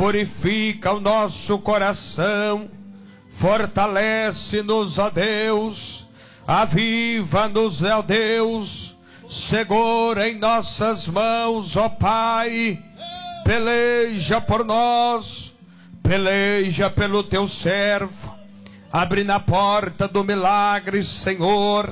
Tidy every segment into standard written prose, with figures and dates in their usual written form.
purifica o nosso coração, fortalece-nos, ó Deus, aviva-nos, ó Deus, segura em nossas mãos, ó Pai, peleja por nós, peleja pelo teu servo, abre na porta do milagre, Senhor,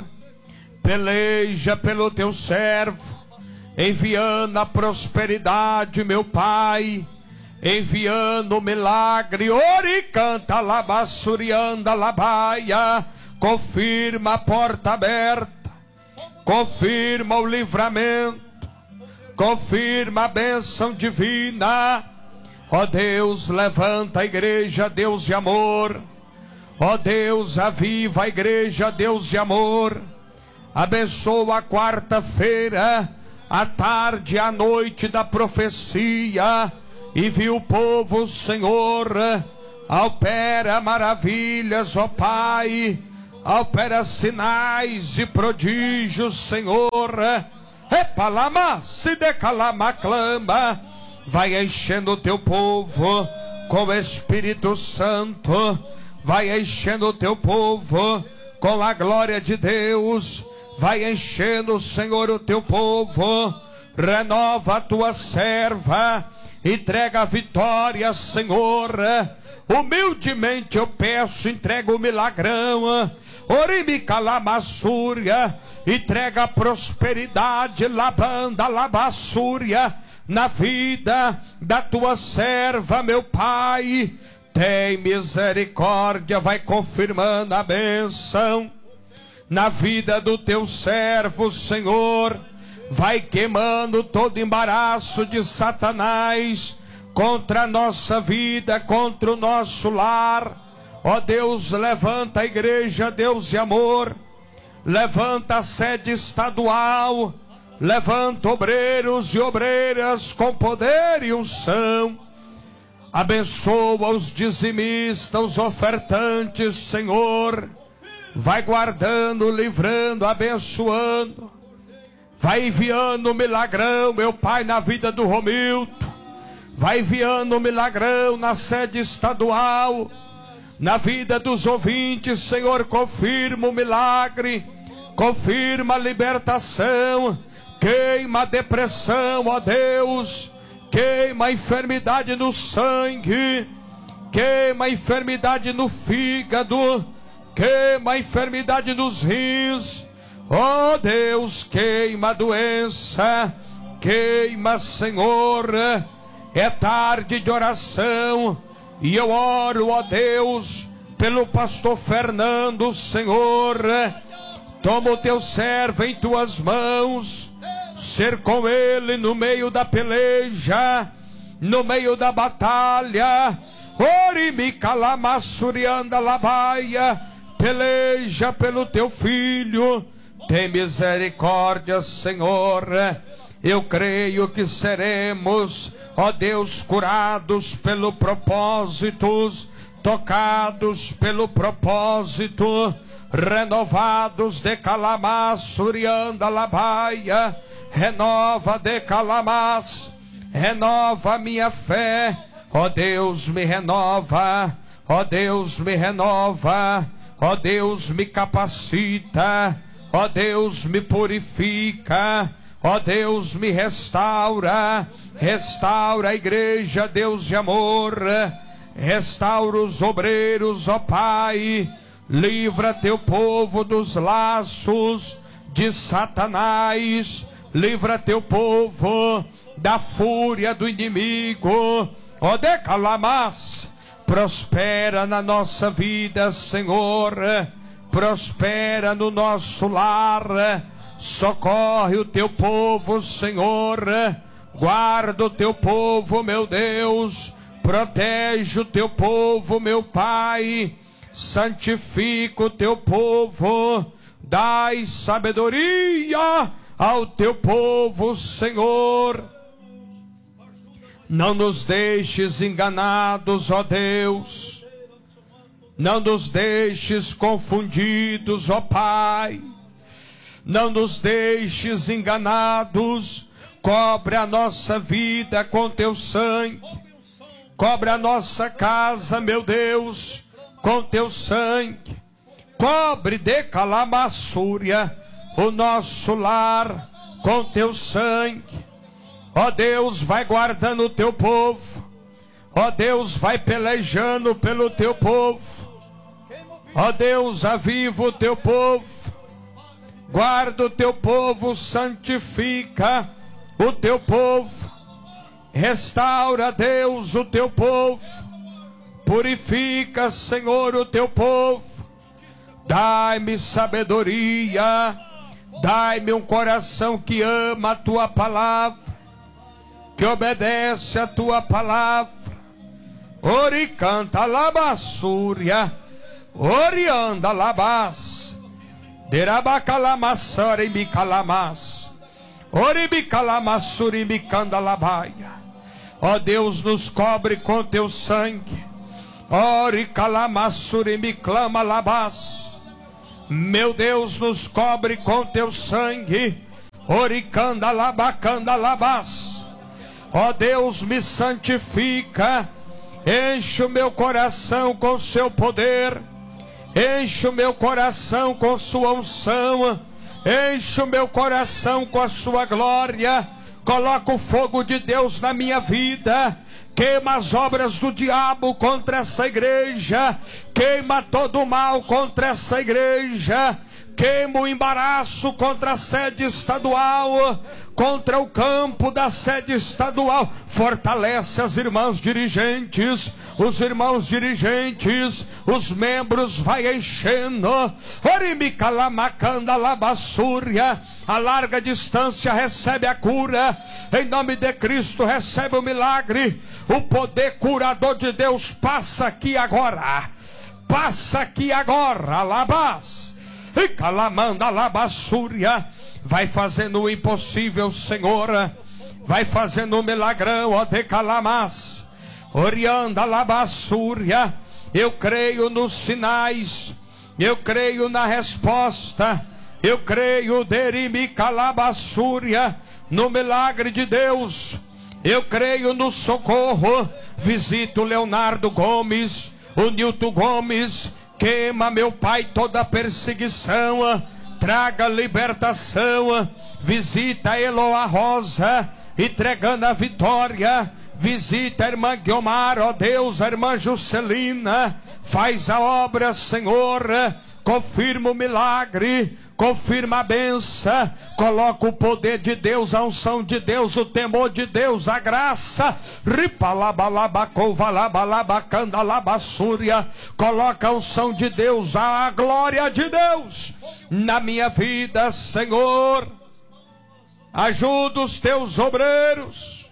peleja pelo teu servo, enviando a prosperidade, meu Pai, enviando o milagre. Ori canta labassurianda labaia, confirma a porta aberta, confirma o livramento, confirma a bênção divina. Ó Deus, levanta a igreja, Deus de amor. Ó Deus, aviva a igreja, Deus de amor. Abençoa a quarta-feira, a tarde e a noite da profecia, e viu o povo, Senhor, opera maravilhas, ó Pai, opera sinais e prodígios, Senhor. Epalama, se decalama, clama, vai enchendo o teu povo com o Espírito Santo, vai enchendo o teu povo com a glória de Deus, vai enchendo, Senhor, o teu povo, renova a tua serva, entrega a vitória, Senhor. Humildemente eu peço, entrega o milagrão. Orime calamassúria, entrega a prosperidade, labanda, labassúria, na vida da tua serva, meu Pai. Tem misericórdia, vai confirmando a bênção na vida do teu servo, Senhor. Vai queimando todo embaraço de Satanás contra a nossa vida, contra o nosso lar. Ó Deus, levanta a igreja, Deus de amor, levanta a sede estadual, levanta obreiros e obreiras com poder e unção. Abençoa os dizimistas, os ofertantes, Senhor. Vai guardando, livrando, abençoando. Vai enviando um milagrão, meu Pai, na vida do Romildo. Vai enviando um milagrão na sede estadual, na vida dos ouvintes, Senhor. Confirma o milagre, confirma a libertação, queima a depressão, ó Deus, queima a enfermidade no sangue, queima a enfermidade no fígado, queima a enfermidade nos rins, ó Deus, queima a doença, queima, Senhor. É tarde de oração, e eu oro, ó Deus, pelo pastor Fernando, Senhor. Toma o teu servo em tuas mãos, ser com ele no meio da peleja, no meio da batalha. Orimi calamassurianda labaia, peleja pelo teu filho. Tem misericórdia, Senhor. Eu creio que seremos, ó Deus, curados pelo propósito, tocados pelo propósito, renovados de calamassurianda labaia. Renova de calamas, renova minha fé, ó Deus, me renova, ó Deus, me renova, ó Deus, me capacita, ó Deus, me purifica, ó Deus, me restaura, restaura a igreja, Deus de amor, restaura os obreiros, ó Pai, livra teu povo dos laços de Satanás, livra teu povo da fúria do inimigo, ó decalamas, prospera na nossa vida, Senhor, prospera no nosso lar, socorre o teu povo, Senhor, guarda o teu povo, meu Deus, protege o teu povo, meu Pai, santifica o teu povo, dai sabedoria ao teu povo, Senhor. Não nos deixes enganados, ó Deus, não nos deixes confundidos, ó Pai, não nos deixes enganados. Cobre a nossa vida com teu sangue, Cobre a nossa casa, meu Deus, com teu sangue. Cobre de calamassúria o nosso lar com teu sangue. Ó Deus, vai guardando o teu povo. Ó Deus, vai pelejando pelo teu povo. Ó Deus, aviva o teu povo. Guarda o teu povo, santifica o teu povo. Restaura, Deus, o teu povo. Purifica, Senhor, o teu povo. Dai-me sabedoria. Dai-me um coração que ama a tua palavra, que obedece a tua palavra. Ori canta labassúria, orianda labas, derabacalamassari bicalamas, ori bicalamassuri bicanda labaia. Ó Deus, nos cobre com teu sangue. Ori calamassuri biclama labas. Meu Deus, nos cobre com teu sangue. Oricanda labacanda labas. Ó Deus, me santifica. Enche o meu coração com seu poder. Enche o meu coração com sua unção. Enche o meu coração com a sua glória. Coloca o fogo de Deus na minha vida. Queima as obras do diabo contra essa igreja. Queima todo o mal contra essa igreja. Queima o embaraço contra a sede estadual, contra o campo da sede estadual. Fortalece as irmãs dirigentes, os irmãos dirigentes, os membros, vai enchendo. Orimicalamakanda labassúria. A larga distância recebe a cura. Em nome de Cristo recebe o milagre. O poder curador de Deus passa aqui agora. Passa aqui agora. Labás. E calamanda labassúria. Vai fazendo o impossível, Senhor. Vai fazendo o milagrão, ó de calamás. Orianda labassúria. Eu creio nos sinais. Eu creio na resposta. Eu creio, derimi calabassúria, no milagre de Deus. Eu creio no socorro. Visita o Leonardo Gomes, o Nilton Gomes. Queima, meu Pai, toda perseguição. Traga libertação. Visita a Eloá Rosa, entregando a vitória. Visita a irmã Guiomar, ó Deus, a irmã Juscelina. Faz a obra, Senhor. Confirma o milagre, confirma a benção, coloca o poder de Deus, a unção de Deus, o temor de Deus, a graça. Coloca a unção de Deus, a glória de Deus na minha vida, Senhor. Ajuda os teus obreiros.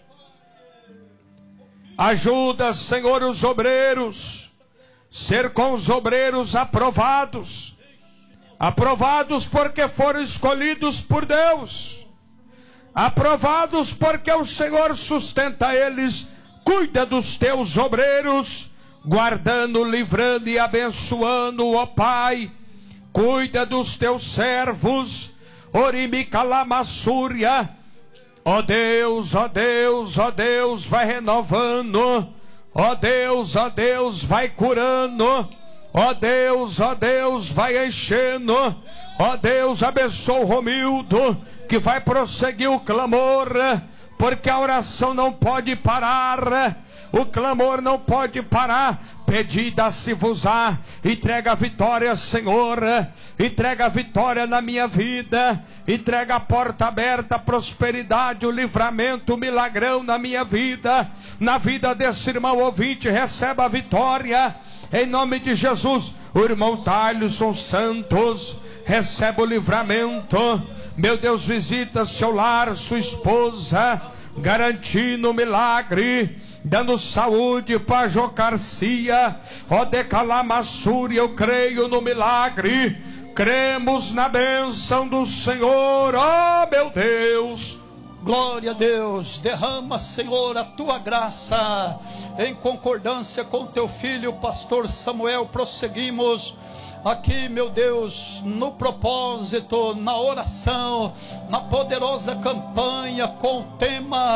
Ajuda, Senhor, os obreiros. Ser com os obreiros aprovados. Aprovados porque foram escolhidos por Deus. Aprovados porque o Senhor sustenta eles. Cuida dos teus obreiros, guardando, livrando e abençoando, ó Pai. Cuida dos teus servos. Orimicalamassúria. Ó Deus, ó Deus, ó Deus, vai renovando. Ó Deus, vai curando. Ó Deus, vai enchendo. Ó Deus, abençoa o Romildo, que vai prosseguir o clamor, porque a oração não pode parar. O clamor não pode parar. Pedi, dá-se-vos-á. Entrega a vitória, Senhor. Entrega a vitória na minha vida. Entrega a porta aberta, a prosperidade, o livramento, o milagrão na minha vida. Na vida desse irmão ouvinte, receba a vitória. Em nome de Jesus. O irmão Thaleson Santos, recebe o livramento. Meu Deus, visita seu lar, sua esposa, garantindo o milagre, dando saúde para Jocarcia. Ó decalamassúria, eu creio no milagre. Cremos na bênção do Senhor. Ó meu Deus. Glória a Deus. Derrama, Senhor, a tua graça. Em concordância com teu filho, pastor Samuel, prosseguimos aqui, meu Deus, no propósito, na oração, na poderosa campanha com o tema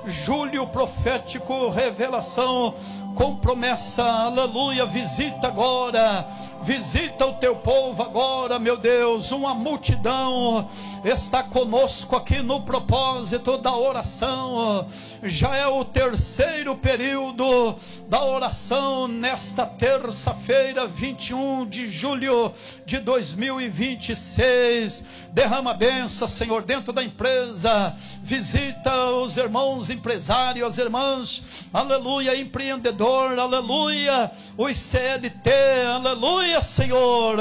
Júlio Profético Revelação com promessa, aleluia. Visita agora, visita o teu povo agora, meu Deus. Uma multidão está conosco aqui no propósito da oração. Já é o terceiro período da oração nesta terça-feira, 21 de julho de 2026. Derrama a bênção, Senhor, dentro da empresa. Visita os irmãos empresários, as irmãs, aleluia, empreendedor, aleluia, os CLT, aleluia, Senhor.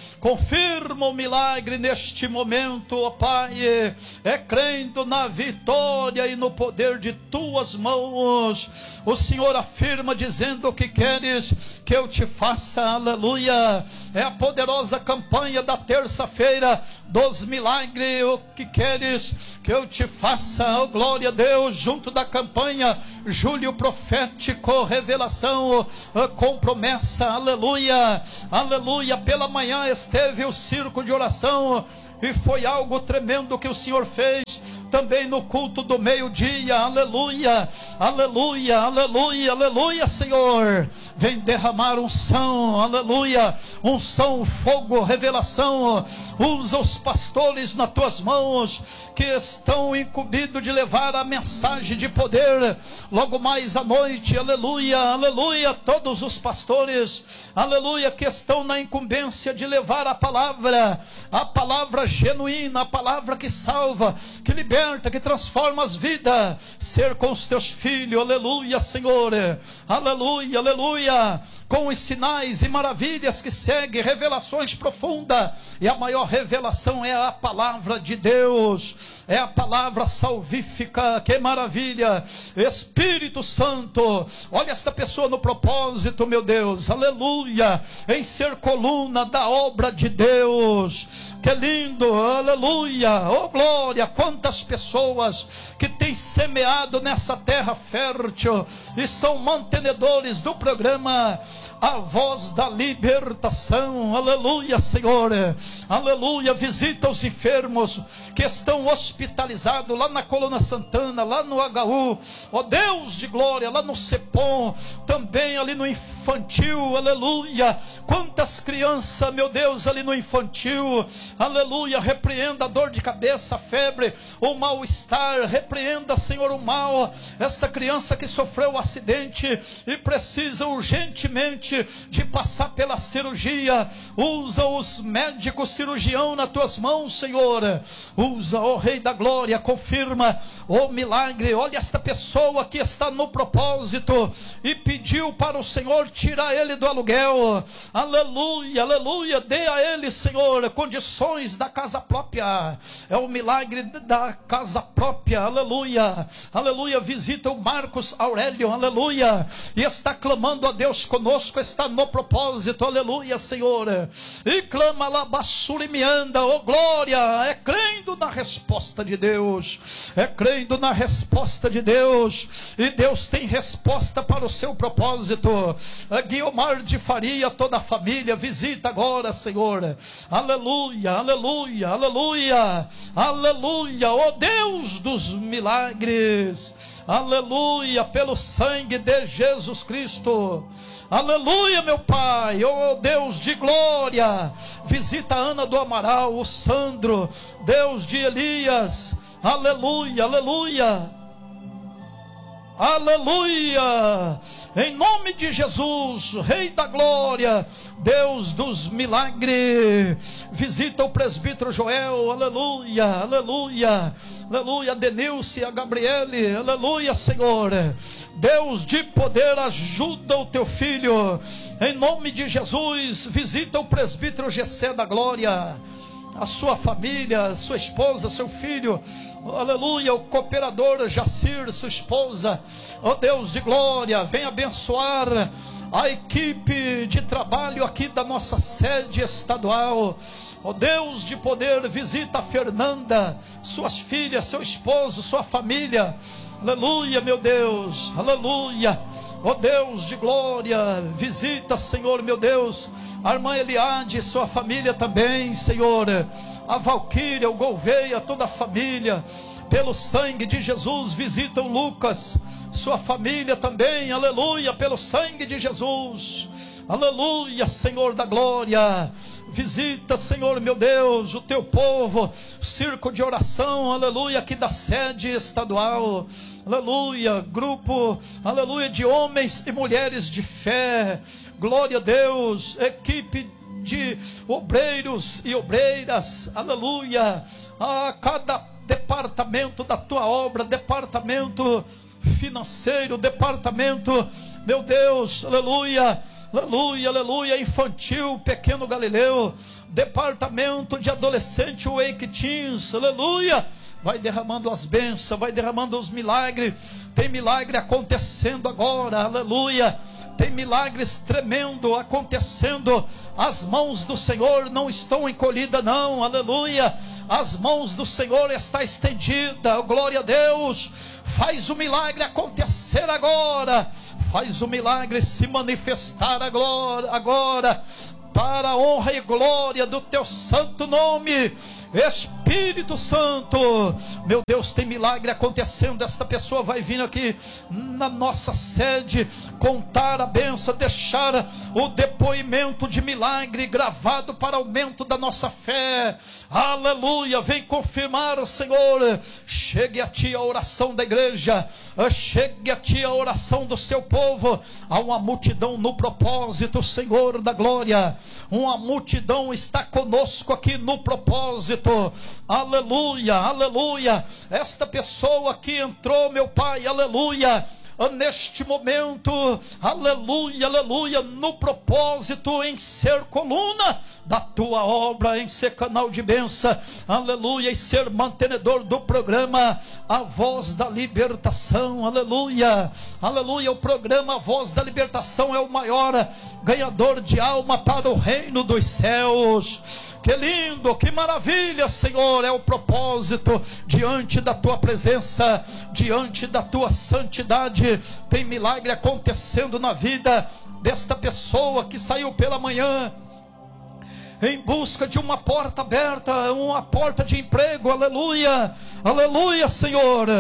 Confirma o milagre neste momento, ó Pai, crendo na vitória e no poder de tuas mãos. O Senhor afirma dizendo: o que queres que eu te faça, aleluia. É a poderosa campanha da terça-feira dos milagres. O que queres que eu te faça, oh, glória a Deus, junto da campanha Júlio Profético Revelação com promessa, aleluia, aleluia. Pela manhã esteve o circo de oração e foi algo tremendo que o Senhor fez. Também no culto do meio-dia, aleluia, aleluia, aleluia, aleluia, Senhor. Vem derramar unção, aleluia, unção, fogo, revelação. Usa os pastores nas tuas mãos, que estão incumbidos de levar a mensagem de poder. Logo mais à noite, aleluia, aleluia, todos os pastores, aleluia, que estão na incumbência de levar a palavra genuína, a palavra que salva, que liberta, que transforma as vidas. Ser com os teus filhos, aleluia, Senhor, aleluia, aleluia, com os sinais e maravilhas que seguem, revelações profundas. E a maior revelação é a palavra de Deus, é a palavra salvífica. Que maravilha! Espírito Santo, olha esta pessoa no propósito, meu Deus, aleluia, em ser coluna da obra de Deus. Que lindo, aleluia, oh glória. Quantas pessoas que têm semeado nessa terra fértil e são mantenedores do programa A Voz da Libertação, aleluia, Senhor, aleluia. Visita os enfermos que estão hospitalizados lá na Coluna Santana, lá no HU, ó Deus de glória, lá no CEPOM, também ali no infantil, aleluia. Quantas crianças, meu Deus, ali no infantil, aleluia. Repreenda a dor de cabeça, a febre, o mal-estar, repreenda, Senhor, o mal. Esta criança que sofreu um acidente e precisa urgentemente de passar pela cirurgia, usa os médicos cirurgião nas tuas mãos, Senhor. Usa, ó Rei da Glória, confirma o milagre. Olha esta pessoa que está no propósito e pediu para o Senhor tirar ele do aluguel, aleluia, aleluia. Dê a ele, Senhor, condições da casa própria. É o milagre da casa própria, aleluia, aleluia. Visita o Marcos Aurélio, aleluia, e está clamando a Deus conosco, está no propósito, aleluia, Senhor. E clama lá, bassurimianda, oh glória. É crendo na resposta de Deus, é crendo na resposta de Deus. E Deus tem resposta para o seu propósito. Guiomar de Faria, toda a família, visita agora, Senhor, aleluia, aleluia, aleluia, aleluia, oh Deus dos milagres, aleluia, pelo sangue de Jesus Cristo, aleluia, meu Pai, oh Deus de glória. Visita a Ana do Amaral, o Sandro, Deus de Elias, aleluia, aleluia, aleluia, em nome de Jesus, Rei da Glória, Deus dos milagres. Visita o presbítero Joel, aleluia, aleluia, aleluia. Denilce, a Gabriele, aleluia, Senhor. Deus de poder, ajuda o teu filho, em nome de Jesus. Visita o presbítero Gessé da Glória, a sua família, a sua esposa, seu filho, aleluia. O cooperador Jacir, sua esposa, ó Deus de glória, vem abençoar a equipe de trabalho aqui da nossa sede estadual, ó Deus de poder. Visita a Fernanda, suas filhas, seu esposo, sua família, aleluia, meu Deus, aleluia, ó Deus de glória. Visita, Senhor, meu Deus, a irmã Eliade, sua família também, Senhor, a Valquíria, o Gouveia, toda a família, pelo sangue de Jesus. Visita o Lucas, sua família também, aleluia, pelo sangue de Jesus, aleluia, Senhor da glória. Visita, Senhor meu Deus, o teu povo, circo de oração, aleluia, aqui da sede estadual, aleluia, grupo, aleluia, de homens e mulheres de fé, glória a Deus, equipe de obreiros e obreiras, aleluia, a cada departamento da tua obra, departamento financeiro, departamento, meu Deus, aleluia, aleluia, aleluia, infantil, pequeno Galileu, departamento de adolescente, Wake Teens, aleluia, vai derramando as bênçãos, vai derramando os milagres, tem milagre acontecendo agora, aleluia, tem milagres tremendo acontecendo, as mãos do Senhor não estão encolhidas não, aleluia, as mãos do Senhor estão estendidas, glória a Deus, faz o milagre acontecer agora, faz o milagre se manifestar agora, para a honra e glória do teu santo nome, Espírito Santo, meu Deus, tem milagre acontecendo. Esta pessoa vai vir aqui na nossa sede contar a bênção, deixar o depoimento de milagre gravado para aumento da nossa fé, aleluia, vem confirmar, Senhor, chegue a ti a oração da igreja, chegue a ti a oração do seu povo, há uma multidão no propósito, Senhor da glória, uma multidão está conosco aqui no propósito, aleluia, aleluia, esta pessoa que entrou, meu Pai, aleluia, neste momento, aleluia, aleluia, no propósito em ser coluna da tua obra, em ser canal de bênção, aleluia, e ser mantenedor do programa A Voz da Libertação, aleluia, aleluia, o programa A Voz da Libertação é o maior ganhador de alma para o reino dos céus. Que lindo, que maravilha, Senhor, é o propósito diante da tua presença, diante da tua santidade. Tem milagre acontecendo na vida desta pessoa que saiu pela manhã em busca de uma porta aberta, uma porta de emprego, aleluia, aleluia, Senhor,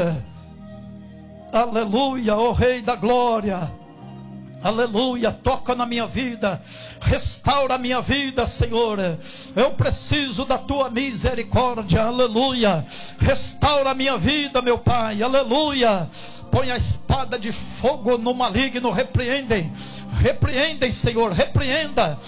aleluia, ó Rei da glória, aleluia, toca na minha vida, restaura a minha vida, Senhor, eu preciso da tua misericórdia, aleluia, restaura a minha vida, meu Pai, aleluia, põe a espada de fogo no maligno, repreendem, Senhor, repreenda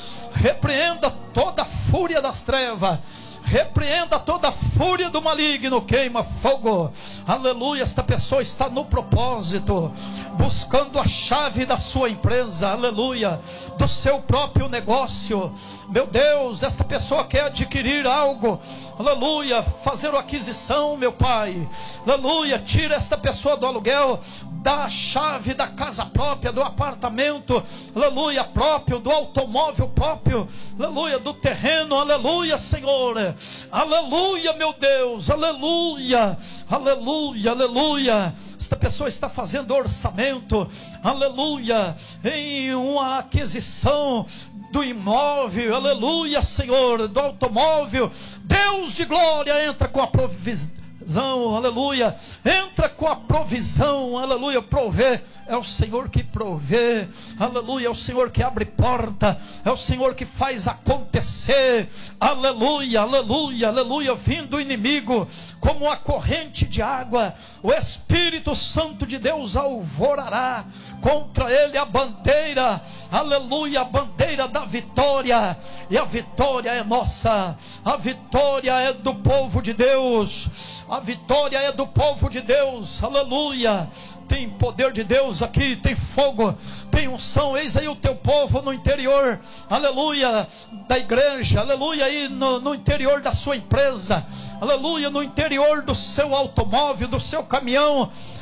toda a fúria das trevas, repreenda toda a fúria do maligno, queima fogo, aleluia. Esta pessoa está no propósito, buscando a chave da sua empresa, aleluia, do seu próprio negócio, meu Deus, esta pessoa quer adquirir algo, aleluia, fazer uma aquisição, meu Pai, aleluia, tira esta pessoa do aluguel, dá a chave da casa própria, do apartamento, aleluia, próprio, do automóvel próprio, aleluia, do terreno, aleluia, Senhor, aleluia, meu Deus, aleluia, aleluia, aleluia. Esta pessoa está fazendo orçamento, aleluia, em uma aquisição do imóvel, aleluia, Senhor, do automóvel. Deus de glória, entra com a provisão, aleluia, entra com a provisão, aleluia, provê, é o Senhor que provê, aleluia, é o Senhor que abre porta, é o Senhor que faz acontecer, aleluia, aleluia, aleluia, vindo o inimigo como uma corrente de água, o Espírito Santo de Deus alvorará contra ele a bandeira, aleluia, a bandeira da vitória, e a vitória é nossa, a vitória é do povo de Deus, a vitória é do povo de Deus, aleluia. Tem poder de Deus aqui, tem fogo, tem unção. Eis aí o teu povo no interior, aleluia, da igreja, aleluia, aí no interior da sua empresa, aleluia, no interior do seu automóvel, do seu caminhão,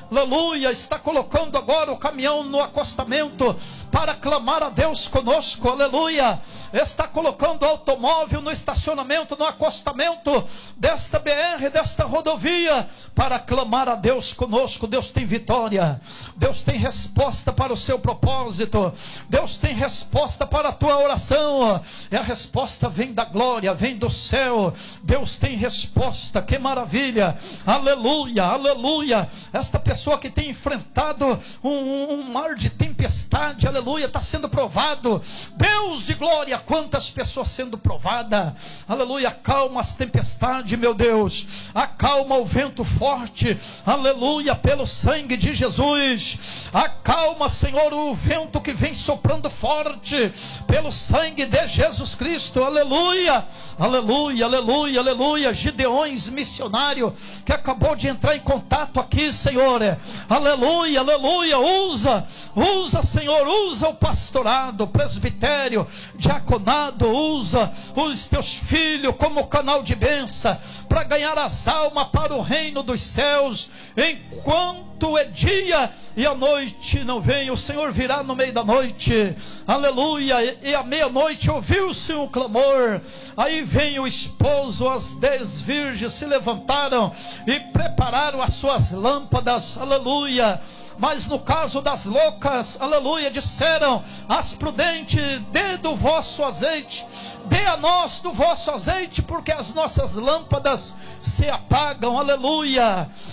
aleluia, está colocando agora o caminhão no acostamento para clamar a Deus conosco, aleluia, está colocando o automóvel no estacionamento, no acostamento desta BR, desta rodovia, para clamar a Deus conosco. Deus tem vitória, Deus tem resposta para o seu propósito, Deus tem resposta para a tua oração, e a resposta vem da glória, vem do céu. Deus tem resposta, que maravilha, aleluia, aleluia. Esta pessoa que tem enfrentado um mar de tempestade, aleluia, está sendo provado. Deus de glória, quantas pessoas sendo provadas, aleluia. Acalma as tempestades, meu Deus, acalma o vento forte, aleluia, pelo sangue de Jesus. Acalma, Senhor, o vento que vem soprando forte, pelo sangue de Jesus Cristo, aleluia, aleluia, aleluia, aleluia. Gideões missionário que acabou de entrar em contato aqui, Senhor, aleluia, aleluia. Usa, Senhor, usa o pastorado, o presbitério, diaconado, usa os teus filhos como canal de bênção para ganhar as almas para o reino dos céus. Enquanto é dia e a noite não vem, o Senhor virá no meio da noite, aleluia, e à meia-noite ouviu-se um clamor, aí vem o esposo, as 10 virgens se levantaram e prepararam as suas lâmpadas, aleluia. Mas no caso das loucas, aleluia, disseram às prudentes: dê do vosso azeite, dê a nós do vosso azeite, porque as nossas lâmpadas se apagam, aleluia.